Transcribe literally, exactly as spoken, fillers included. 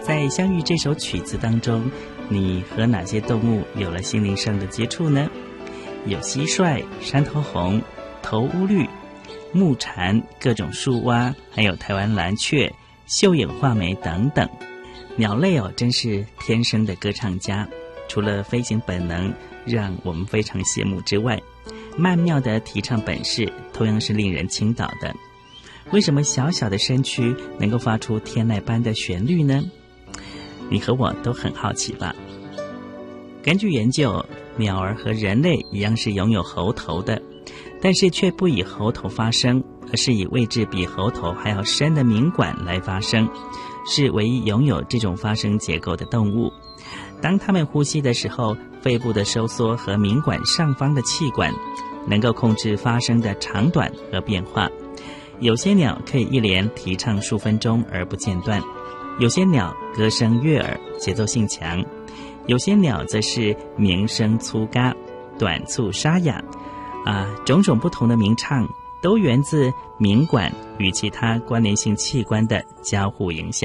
在相遇这首曲子当中，你和哪些动物有了心灵上的接触呢？有蟋蟀、山头红、头乌绿、木蝉、各种树蛙，还有台湾蓝雀、绣眼画眉等等。鸟类哦，真是天生的歌唱家。除了飞行本能让我们非常羡慕之外，曼妙的啼唱本事同样是令人倾倒的。为什么小小的身躯能够发出天籁般的旋律呢？你和我都很好奇吧。根据研究，鸟儿和人类一样是拥有喉头的，但是却不以喉头发声，而是以位置比喉头还要深的鸣管来发声，是唯一拥有这种发声结构的动物。当它们呼吸的时候，肺部的收缩和鸣管上方的气管能够控制发声的长短和变化。有些鸟可以一连啼唱数分钟而不间断，有些鸟歌声悦耳，节奏性强，有些鸟则是鸣声粗嘎，短促沙哑。啊，种种不同的鸣唱都源自鸣管与其他关联性器官的交互影响。